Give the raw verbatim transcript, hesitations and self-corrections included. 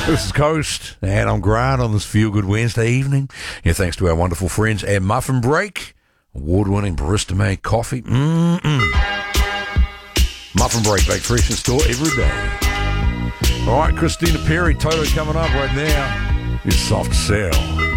This is Coast, and I'm Grant on this Feel Good Wednesday evening. Yeah, thanks to our wonderful friends at Muffin Break, award-winning barista-made coffee. Mm-mm. Muffin Break, baked fresh in store every day. All right, Christina Perri, Toto coming up right now. It's Soft Cell.